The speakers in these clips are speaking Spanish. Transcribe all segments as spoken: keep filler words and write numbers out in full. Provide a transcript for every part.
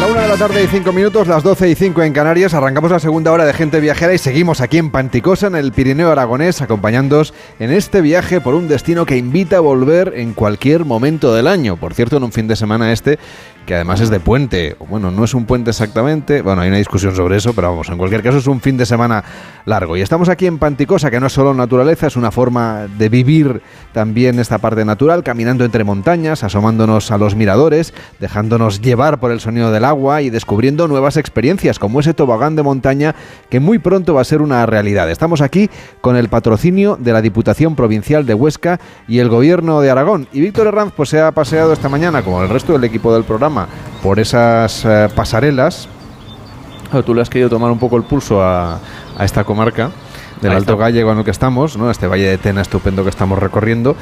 La una de la tarde y cinco minutos, las doce y cinco en Canarias. Arrancamos la segunda hora de Gente Viajera y seguimos aquí en Panticosa, en el Pirineo aragonés, acompañándoos en este viaje por un destino que invita a volver en cualquier momento del año. Por cierto, en un fin de semana este, que además es de puente. Bueno, no es un puente exactamente, bueno, hay una discusión sobre eso, pero vamos, en cualquier caso es un fin de semana largo. Y estamos aquí en Panticosa, que no es solo naturaleza, es una forma de vivir también esta parte natural, caminando entre montañas, asomándonos a los miradores, dejándonos llevar por el sonido del agua y descubriendo nuevas experiencias, como ese tobogán de montaña que muy pronto va a ser una realidad. Estamos aquí con el patrocinio de la Diputación Provincial de Huesca y el Gobierno de Aragón. Y Víctor Herranz pues se ha paseado esta mañana, como el resto del equipo del programa, por esas eh, pasarelas. Oh, tú le has querido tomar un poco el pulso a, a esta comarca del Ahí Alto está. Gallego en el que estamos, ¿no? Este valle de Tena estupendo que estamos recorriendo,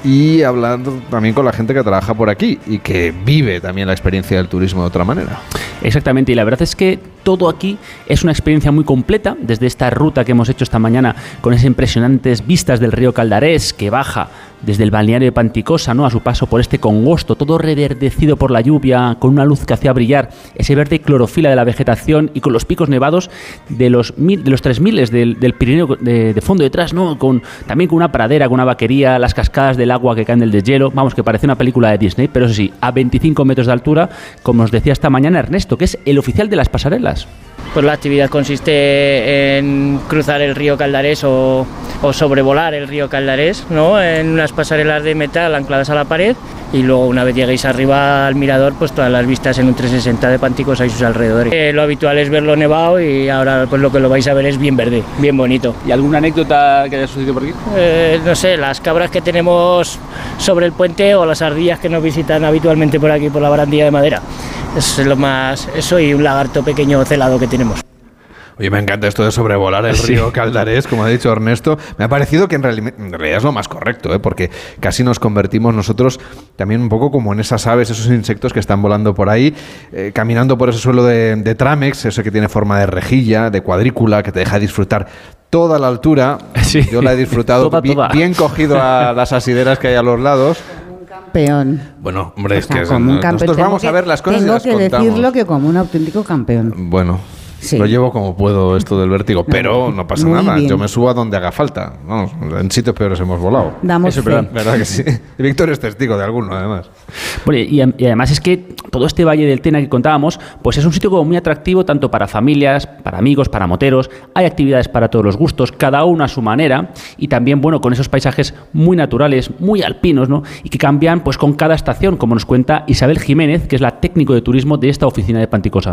y hablando también con la gente que trabaja por aquí y que vive también la experiencia del turismo de otra manera. Exactamente, y la verdad es que todo aquí es una experiencia muy completa, desde esta ruta que hemos hecho esta mañana con esas impresionantes vistas del río Caldarés que baja desde el balneario de Panticosa, ¿no?, a su paso por este congosto, todo reverdecido por la lluvia, con una luz que hacía brillar ese verde clorofila de la vegetación, y con los picos nevados de los mil, de los tres miles del, del Pirineo de, de fondo detrás, ¿no?, con, también con una pradera, con una vaquería, las cascadas del agua que caen del deshielo. Vamos, que parece una película de Disney, pero eso sí, a veinticinco metros de altura, como os decía esta mañana Ernesto, que es el oficial de las pasarelas. Pues la actividad consiste en cruzar el río Caldarés o, o sobrevolar el río Caldarés, ¿no?, en unas pasarelas de metal ancladas a la pared, y luego una vez lleguéis arriba al mirador, pues todas las vistas en un trescientos sesenta de Panticosa y sus alrededores. Eh, lo habitual es verlo nevado, y ahora pues lo que lo vais a ver es bien verde, bien bonito. ¿Y alguna anécdota que haya sucedido por aquí? Eh, no sé, las cabras que tenemos sobre el puente o las ardillas que nos visitan habitualmente por aquí, por la barandilla de madera. Eso es lo más, eso y un lagarto pequeño celado que tenemos. Oye, me encanta esto de sobrevolar el río sí. Caldarés, como ha dicho Ernesto. Me ha parecido que en, reali- en realidad es lo más correcto, ¿eh? Porque casi nos convertimos nosotros también un poco como en esas aves, esos insectos que están volando por ahí, eh, caminando por ese suelo de, de Tramex, ese que tiene forma de rejilla, de cuadrícula, que te deja disfrutar toda la altura. Sí. Yo la he disfrutado toda, bien, toda. bien cogido a las asideras que hay a los lados. Campeón. Bueno, hombre, es o sea, que como un nosotros vamos que, a ver las cosas y las contamos. Tengo que decirlo que como un auténtico campeón. Bueno, sí. Lo llevo como puedo esto del vértigo, pero no pasa nada. Bien. Yo me subo a donde haga falta. Vamos, en sitios peores hemos volado. Damos Eso, fe. ¿Verdad que sí? Y Víctor es testigo de alguno, además. Bueno, y, y además es que todo este Valle del Tena que contábamos, pues es un sitio como muy atractivo tanto para familias, para amigos, para moteros. Hay actividades para todos los gustos, cada uno a su manera, y también, bueno, con esos paisajes muy naturales, muy alpinos, ¿no?, y que cambian pues con cada estación, como nos cuenta Isabel Jiménez, que es la técnico de turismo de esta oficina de Panticosa.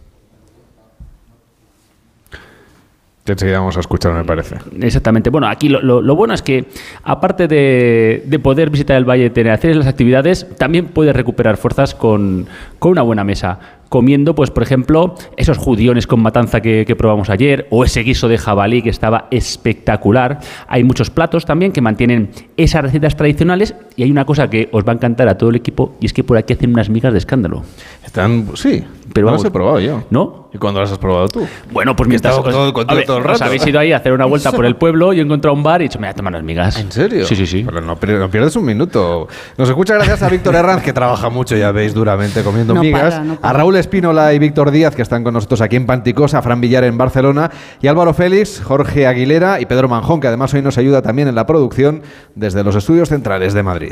Enseguida vamos a escuchar, me parece. Exactamente. Bueno, aquí lo, lo, lo bueno es que, aparte de, de poder visitar el Valle de Tena, hacer las actividades, también puedes recuperar fuerzas con, con una buena mesa. Comiendo, pues por ejemplo, esos judiones con matanza que, que probamos ayer, o ese guiso de jabalí que estaba espectacular. Hay muchos platos también que mantienen esas recetas tradicionales, y hay una cosa que os va a encantar a todo el equipo, y es que por aquí hacen unas migas de escándalo. Están, sí, pero no vamos, las he probado yo. ¿No? ¿Y cuándo las has probado tú? Bueno, pues mientras os, todo, os, ver, todo el rato. Os habéis ido ahí a hacer una vuelta por el pueblo, y he encontrado un bar y he dicho, me voy a tomar unas migas. ¿En serio? Sí, sí, sí. Pero no, no pierdes un minuto. Nos escucha gracias a Víctor Herranz, que trabaja mucho, ya veis, duramente comiendo no migas. Para, no para. A Raúl Espínola y Víctor Díaz, que están con nosotros aquí en Panticosa, a Fran Villar en Barcelona, y Álvaro Félix, Jorge Aguilera y Pedro Manjón, que además hoy nos ayuda también en la producción desde los estudios centrales de Madrid.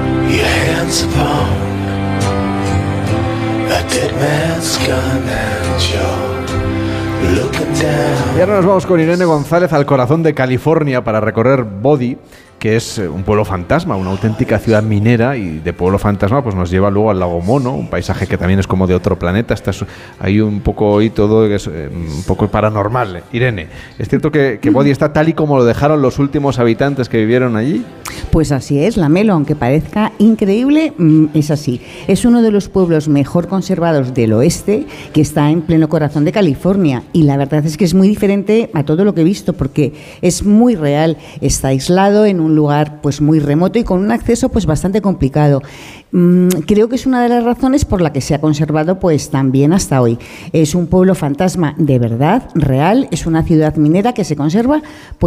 Y ahora nos vamos con Irene González al corazón de California para recorrer Body, que es un pueblo fantasma, una auténtica ciudad minera, y de pueblo fantasma pues nos lleva luego al lago Mono, un paisaje que también es como de otro planeta. Está ahí un poco y todo que es eh, un poco paranormal. Irene, ¿es cierto que, que Body está tal y como lo dejaron los últimos habitantes que vivieron allí? Pues así es, Lamelo, aunque parezca increíble, es así. Es uno de los pueblos mejor conservados del oeste, que está en pleno corazón de California, y la verdad es que es muy diferente a todo lo que he visto, porque es muy real, está aislado en un lugar pues muy remoto y con un acceso pues bastante complicado. Mm, creo que es una de las razones por la que se ha conservado pues también hasta hoy. Es un pueblo fantasma de verdad, real, es una ciudad minera que se conserva pues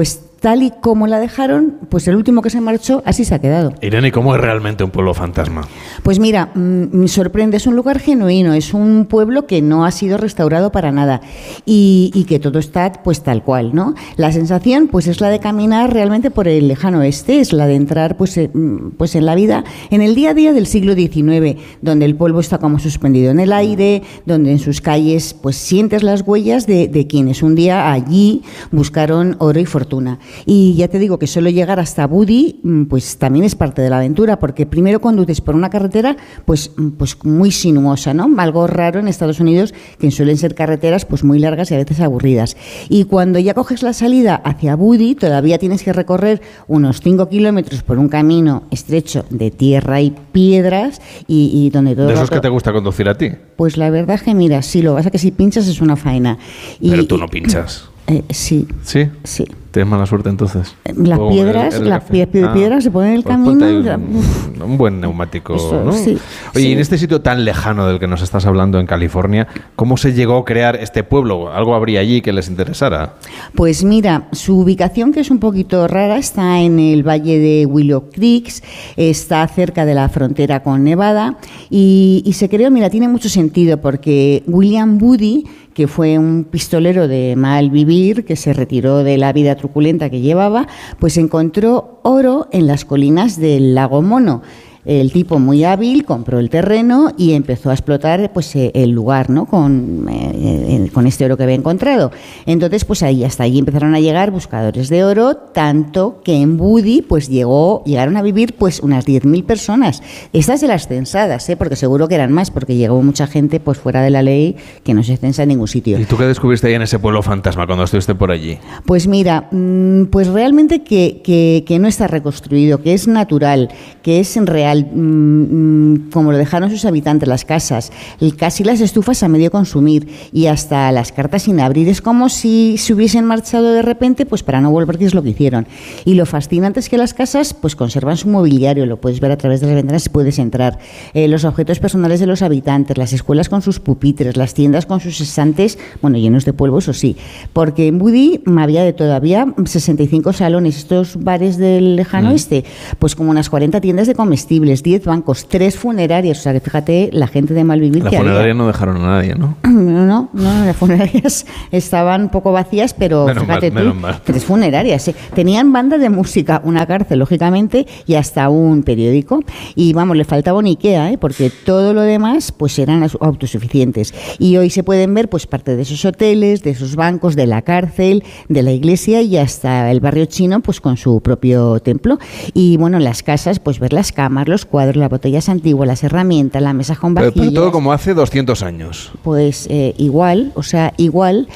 tal y como la dejaron, pues el último que se marchó, así se ha quedado. Irene, ¿y cómo es realmente un pueblo fantasma? Pues mira, me sorprende, es un lugar genuino, es un pueblo que no ha sido restaurado para nada y, y que todo está pues tal cual, ¿no? La sensación pues es la de caminar realmente por el lejano oeste, es la de entrar pues, eh, pues en la vida, en el día a día del siglo diecinueve, donde el polvo está como suspendido en el aire, donde en sus calles pues sientes las huellas de, de quienes un día allí buscaron oro y fortuna. Y ya te digo que solo llegar hasta Budi pues también es parte de la aventura, porque primero conduces por una carretera pues, pues muy sinuosa, ¿no? Algo raro en Estados Unidos, que suelen ser carreteras pues muy largas y a veces aburridas. Y cuando ya coges la salida hacia Budi, todavía tienes que recorrer unos cinco kilómetros por un camino estrecho de tierra y piedras y, y donde todo... ¿De esos que te gusta conducir a ti? Pues la verdad es que mira, sí, lo que pasa es que si pinchas es una faena. Y, Pero tú no pinchas. Eh, sí. ¿Sí? Sí. ¿Tienes mala suerte entonces? Las O piedras, el- el las café. pie- Ah, piedras se ponen en el pues camino. ponte ahí un, un buen neumático, Eso, ¿no? sí, Oye, sí. y en este sitio tan lejano del que nos estás hablando en California, ¿cómo se llegó a crear este pueblo? ¿Algo habría allí que les interesara? Pues mira, su ubicación, que es un poquito rara, está en el valle de Willow Creek, está cerca de la frontera con Nevada y, y se creó, mira, tiene mucho sentido porque William Budi, que fue un pistolero de mal vivir, que se retiró de la vida truculenta que llevaba, pues encontró oro en las colinas del lago Mono. El tipo muy hábil compró el terreno y empezó a explotar pues eh, el lugar, ¿no? Con, eh, con este oro que había encontrado. Entonces, pues ahí hasta allí empezaron a llegar buscadores de oro, tanto que en Budi pues llegó, llegaron a vivir pues unas diez mil personas. Estas de las censadas, ¿eh? Porque seguro que eran más, porque llegó mucha gente pues fuera de la ley que no se censa en ningún sitio. ¿Y tú qué descubriste ahí en ese pueblo fantasma cuando estuviste por allí? Pues mira, pues realmente que, que, que no está reconstruido, que es natural, que es real, como lo dejaron sus habitantes, las casas, casi las estufas a medio consumir y hasta las cartas sin abrir. Es como si se hubiesen marchado de repente pues para no volver, que es lo que hicieron. Y lo fascinante es que las casas pues conservan su mobiliario, lo puedes ver a través de las ventanas, puedes entrar, eh, los objetos personales de los habitantes, las escuelas con sus pupitres, las tiendas con sus estantes, bueno, llenos de polvo, eso sí, porque en Budi había de todo, había sesenta y cinco salones, estos bares del lejano oeste, pues como unas cuarenta tiendas de comestibles, diez bancos, tres funerarias, o sea que fíjate la gente de malvivir La que funeraria había. no dejaron a nadie, ¿no? No, no, no, las funerarias estaban un poco vacías, pero Menos fíjate mal, tú, menos mal. tres funerarias. ¿eh? Tenían banda de música, una cárcel, lógicamente, y hasta un periódico. Y vamos, le faltaba un Ikea, ¿eh? Porque todo lo demás pues eran as- autosuficientes. Y hoy se pueden ver pues parte de esos hoteles, de esos bancos, de la cárcel, de la iglesia y hasta el barrio chino pues con su propio templo. Y bueno, en las casas pues ver las camas, los cuadros, las botellas antiguas, las herramientas, la mesa con Pero, vajillas. pero todo como hace doscientos años. Pues eh, igual, o sea, igual,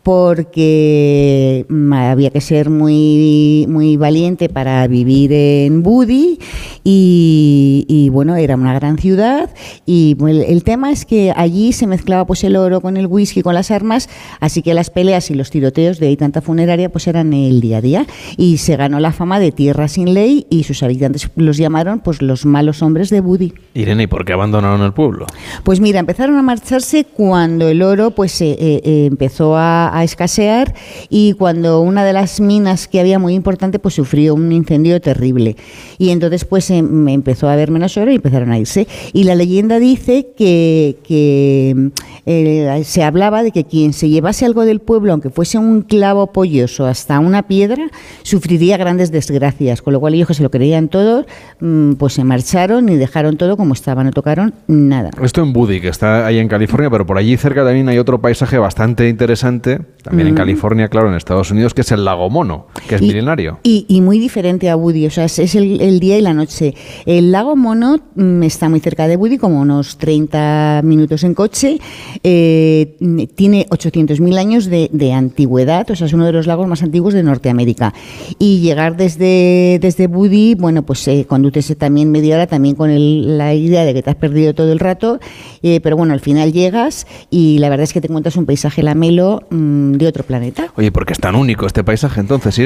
porque mm, había que ser muy, muy valiente para vivir en Budi y, y, bueno, era una gran ciudad y el, el tema es que allí se mezclaba pues el oro con el whisky, con las armas, así que las peleas y los tiroteos de ahí tanta funeraria pues eran el día a día y se ganó la fama de tierra sin ley y sus habitantes los llamaron pues los malos hombres de Budi. Irene, ¿y por qué abandonaron el pueblo? Pues mira, empezaron a marcharse cuando el oro pues eh, eh, empezó a, a escasear y cuando una de las minas que había muy importante pues sufrió un incendio terrible y entonces pues em, empezó a haber menos oro y empezaron a irse y la leyenda dice que, que eh, se hablaba de que quien se llevase algo del pueblo, aunque fuese un clavo polloso hasta una piedra, sufriría grandes desgracias, con lo cual ellos que se lo creían todos mm, pues se marcharon y dejaron todo como estaba, no tocaron nada. Esto en Budi, que está ahí en California, pero por allí cerca también hay otro paisaje bastante interesante, también Mm. en California, claro, en Estados Unidos, que es el lago Mono, que es y, milenario. Y, y muy diferente a Budi, o sea, es, es el, el día y la noche. El lago Mono mm, está muy cerca de Budi, como unos treinta minutos en coche, eh, tiene ochocientos mil años de, de antigüedad, o sea, es uno de los lagos más antiguos de Norteamérica. Y llegar desde, desde Budi, bueno, pues eh, condúcese también media hora, también con el, la idea de que te has perdido todo el rato, eh, pero bueno, al final llegas y la verdad es que te encuentras un paisaje lamelo mmm, de otro planeta. Oye, ¿por qué es tan único este paisaje entonces, Irene?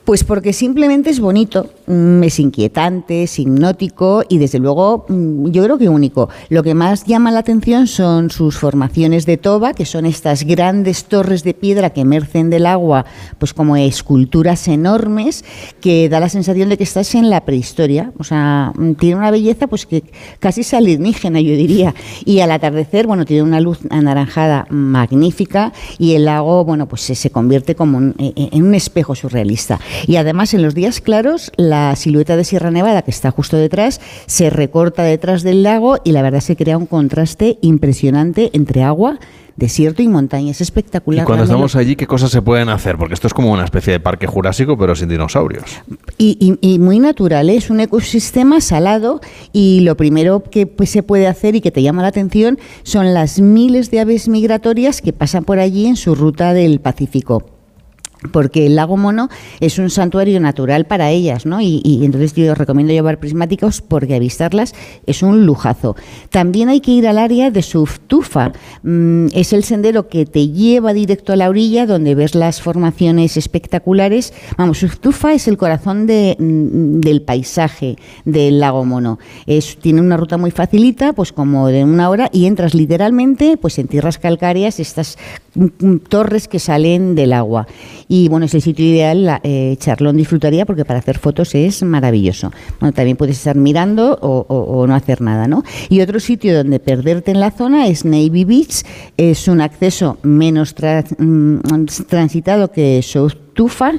Pues porque simplemente es bonito, es inquietante, es hipnótico y desde luego yo creo que único. Lo que más llama la atención son sus formaciones de toba, que son estas grandes torres de piedra que emergen del agua, pues como esculturas enormes, que da la sensación de que estás en la prehistoria. O sea, tiene una belleza pues que casi es alienígena, yo diría. Y al atardecer, bueno, tiene una luz anaranjada magnífica y el lago, bueno, pues se, se convierte como un, en un espejo surrealista. Y además en los días claros la silueta de Sierra Nevada, que está justo detrás, se recorta detrás del lago y la verdad se crea un contraste impresionante entre agua, desierto y montaña. Es espectacular. Y cuando estamos allí, ¿qué cosas se pueden hacer? Porque esto es como una especie de parque jurásico, pero sin dinosaurios. Y, y, y muy natural, ¿eh? Es un ecosistema salado y lo primero que pues, se puede hacer y que te llama la atención son las miles de aves migratorias que pasan por allí en su ruta del Pacífico. Porque el lago Mono es un santuario natural para ellas, ¿no? Y, y entonces yo os recomiendo llevar prismáticos porque avistarlas es un lujazo. También hay que ir al área de Suftufa. Mm, es el sendero que te lleva directo a la orilla donde ves las formaciones espectaculares. Vamos, Suftufa es el corazón de, mm, del paisaje del lago Mono. Es, tiene una ruta muy facilita, pues como de una hora, y entras literalmente pues en tierras calcáreas, estas mm, torres que salen del agua. Y bueno, es el sitio ideal, la, eh, Charlón disfrutaría porque para hacer fotos es maravilloso. Bueno, también puedes estar mirando o, o, o no hacer nada, ¿no? Y otro sitio donde perderte en la zona es Navy Beach, es un acceso menos tra- transitado que Suftufa,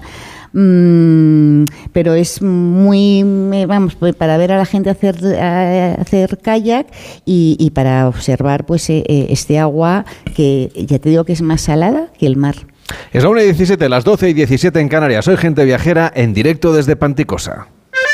Mm, pero es muy, vamos, para ver a la gente hacer, a, hacer kayak y, y para observar pues eh, este agua que ya te digo que es más salada que el mar. Es la una y diecisiete, las doce y diecisiete en Canarias. Soy Gente Viajera en directo desde Panticosa.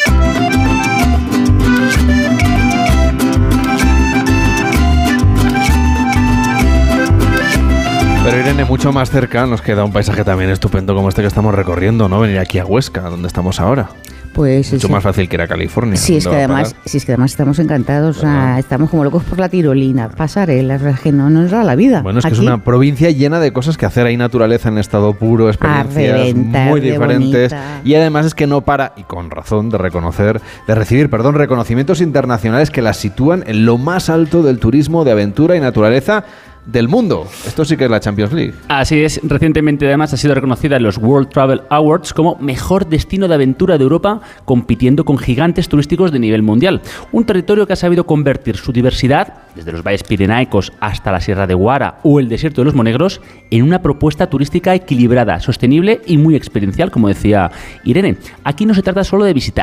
Pero Irene, mucho más cerca nos queda un paisaje también estupendo como este que estamos recorriendo, ¿no? Venir aquí a Huesca, donde estamos ahora. Pues mucho sí. más fácil que ir a California. Sí, es que además, sí, es que además estamos encantados, o sea, estamos como locos por la tirolina, pasarelas, es que no nos da la vida. Bueno, es que aquí es una provincia llena de cosas que hacer. Hay naturaleza en estado puro, experiencias muy diferentes. Y además es que no para, y con razón, de reconocer, de recibir, perdón, reconocimientos internacionales que la sitúan en lo más alto del turismo de aventura y naturaleza del mundo. Esto sí que es la Champions League. Así es. Recientemente además ha sido reconocida en los World Travel Awards como mejor destino de aventura de Europa, compitiendo con gigantes turísticos de nivel mundial. Un territorio que ha sabido convertir su diversidad, desde los valles pirenaicos hasta la Sierra de Guara o el desierto de los Monegros, en una propuesta turística equilibrada, sostenible y muy experiencial, como decía Irene. Aquí no se trata solo de visitar